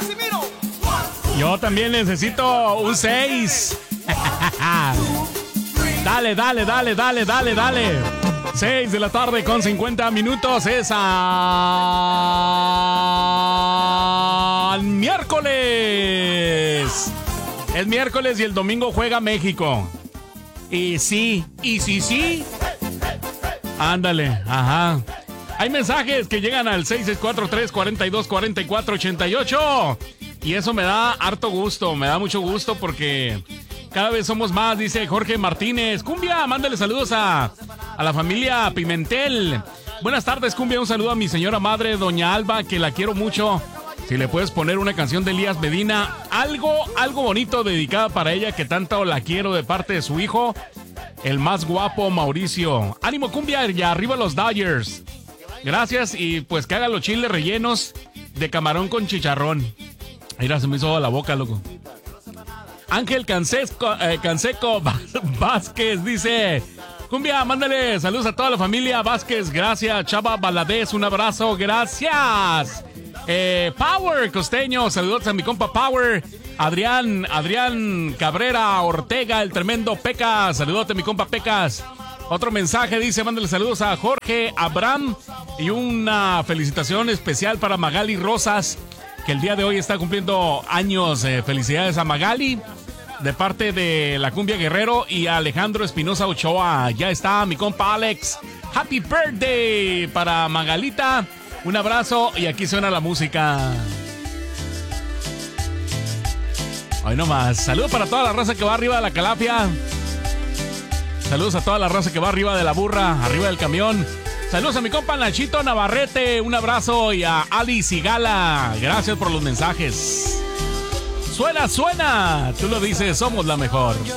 Yo también necesito un 6. Dale. 6 de la tarde con 50 minutos. Es al miércoles. Es miércoles y el domingo juega México. Y sí. Ándale, ajá. Hay mensajes que llegan al 6643-4244-88. Y eso me da harto gusto, me da mucho gusto porque cada vez somos más, dice Jorge Martínez. Cumbia, mándale saludos a la familia Pimentel. Buenas tardes, Cumbia, un saludo a mi señora madre, doña Alba, que la quiero mucho. Si le puedes poner una canción de Elías Medina, algo bonito dedicada para ella, que tanto la quiero, de parte de su hijo, el más guapo Mauricio. Ánimo, Cumbia, y arriba los Dodgers. Gracias, y pues que hagan los chiles rellenos de camarón con chicharrón. Mira, se me hizo la boca, loco. Ángel Canseco Vázquez dice: Cumbia, mándale saludos a toda la familia Vázquez. Gracias, Chava Valadez, un abrazo, gracias. Power Costeño, saludos a mi compa Power. Adrián Cabrera Ortega, el tremendo Pecas, saludos a mi compa Pecas. Otro mensaje dice: mándale saludos a Jorge Abraham y una felicitación especial para Magali Rosas, que el día de hoy está cumpliendo años. Felicidades a Magali, de parte de la Cumbia Guerrero, y a Alejandro Espinosa Ochoa. Ya está mi compa Alex. Happy birthday para Magalita. Un abrazo, y aquí suena la música. Hoy nomás. Saludos para toda la raza que va arriba de la calafia. Saludos a toda la raza que va arriba de la burra, arriba del camión. Saludos a mi compa Nachito Navarrete, un abrazo, y a Ali Sigala. Gracias por los mensajes. Suena, tú lo dices, somos la mejor.